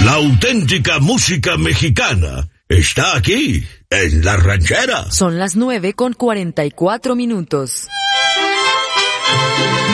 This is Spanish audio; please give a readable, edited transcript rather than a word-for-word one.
La auténtica música mexicana está aquí, en La Ranchera. Son las 9:44.